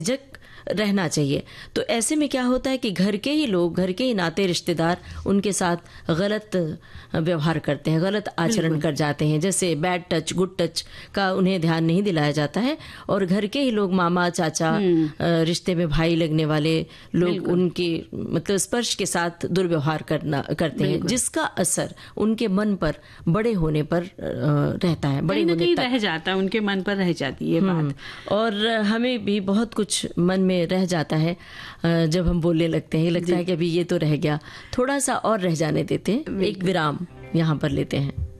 झिझक रहना चाहिए। तो ऐसे में क्या होता है कि घर के ही लोग, घर के ही नाते रिश्तेदार उनके साथ गलत व्यवहार करते हैं, गलत आचरण कर जाते हैं। जैसे बैड टच, गुड टच का उन्हें ध्यान नहीं दिलाया जाता है और घर के ही लोग, मामा, चाचा, रिश्ते में भाई लगने वाले लोग उनके मतलब स्पर्श के साथ दुर्व्यवहार करते हैं, जिसका असर उनके मन पर बड़े होने पर रहता है, बड़े होने तक रह जाता है, उनके मन पर रह जाती है बात। और हमें भी बहुत कुछ मन में रह जाता है जब हम बोलने लगते हैं। लगता है कि अभी ये तो रह गया, थोड़ा सा और रह जाने देते हैं, एक विराम यहाँ पर लेते हैं।